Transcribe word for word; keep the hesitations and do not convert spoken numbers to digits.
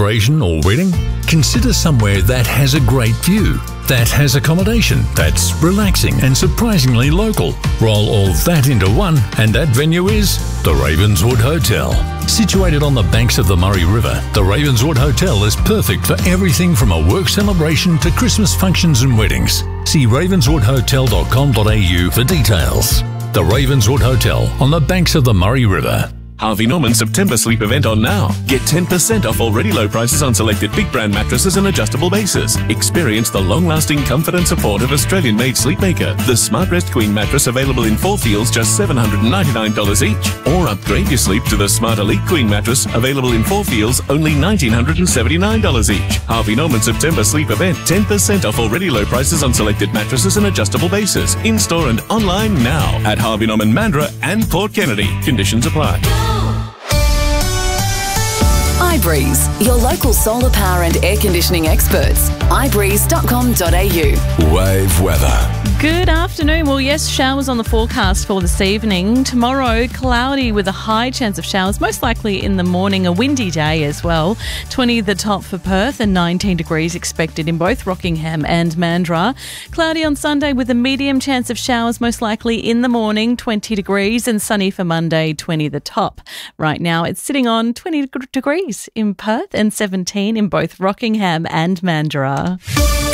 celebration or wedding? Consider somewhere that has a great view, that has accommodation, that's relaxing and surprisingly local. Roll all that into one, and that venue is the Ravenswood Hotel. Situated on the banks of the Murray River, the Ravenswood Hotel is perfect for everything from a work celebration to Christmas functions and weddings. See ravenswood hotel dot com dot a u for details. The Ravenswood Hotel on the banks of the Murray River. Harvey Norman September sleep event on now. Get ten percent off already low prices on selected big brand mattresses and adjustable bases. Experience the long-lasting comfort and support of Australian-made Sleepmaker. The SmartRest Queen mattress available in four feels just seven hundred ninety-nine dollars each. Or upgrade your sleep to the Smart Elite Queen mattress available in four feels only one thousand nine hundred seventy-nine dollars each. Harvey Norman September sleep event. ten percent off already low prices on selected mattresses and adjustable bases. In-store and online now at Harvey Norman Mandurah and Port Kennedy. Conditions apply. iBreeze, your local solar power and air conditioning experts. i breeze dot com dot a u. Wave weather. Good afternoon. Well, yes, showers on the forecast for this evening. Tomorrow, cloudy with a high chance of showers, most likely in the morning. A windy day as well. twenty the top for Perth and nineteen degrees expected in both Rockingham and Mandurah. Cloudy on Sunday with a medium chance of showers, most likely in the morning, twenty degrees, and sunny for Monday, twenty the top. Right now, it's sitting on twenty degrees in Perth and seventeen in both Rockingham and Mandurah.